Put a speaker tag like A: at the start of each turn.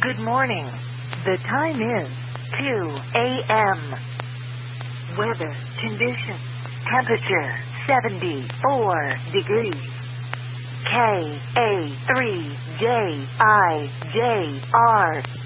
A: Good morning. The time is 2 a.m. Weather conditions. Temperature 74 degrees. KA3JIJR